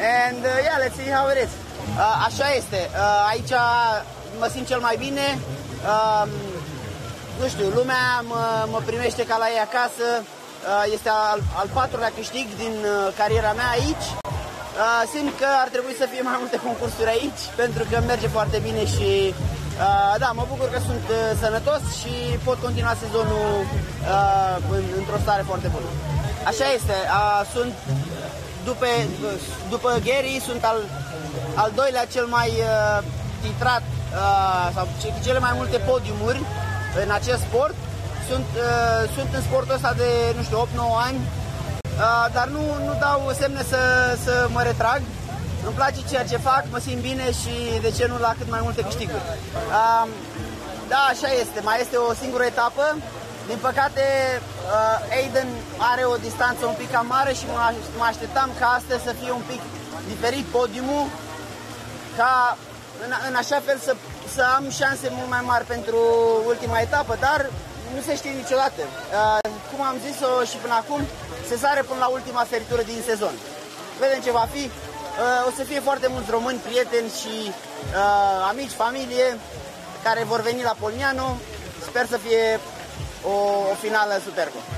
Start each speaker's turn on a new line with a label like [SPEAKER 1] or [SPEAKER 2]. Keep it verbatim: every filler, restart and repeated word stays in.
[SPEAKER 1] And uh, yeah, let's see how it is. Uh, așa este. Uh, aici mă simt cel mai bine. Uh, nu știu, lumea mă, mă primește ca la ei acasă. Uh, este al, al patrulea câștig din uh, cariera mea aici. Uh, simt că ar trebui să fie mai multe concursuri aici, pentru că merge foarte bine și uh, da, mă bucur că sunt uh, sănătos și pot continua sezonul uh, în, într-o stare foarte bună. Așa este, uh, sunt după, după Gary, sunt al, al doilea cel mai uh, titrat uh, sau cele mai multe podiumuri în acest sport. Sunt, uh, sunt în sportul ăsta de, nu știu, opt nouă ani. Uh, dar nu, nu dau semne să, să mă retrag. Îmi place ceea ce fac, mă simt bine și de ce nu la cât mai multe câștiguri. Uh, da, așa este, mai este o singură etapă. Din păcate, uh, Aiden are o distanță un pic cam mare și mă, mă așteptam ca astăzi să fie un pic diferit podiumul, ca în, în așa fel să, să am șanse mult mai mari pentru ultima etapă, dar nu se știe niciodată. Uh, cum am zis-o și până acum, se sare până la ultima săritură din sezon. Vedem ce va fi. Uh, o să fie foarte mulți români, prieteni și uh, amici, familie care vor veni la Polignano. Sper să fie o, o finală superbă.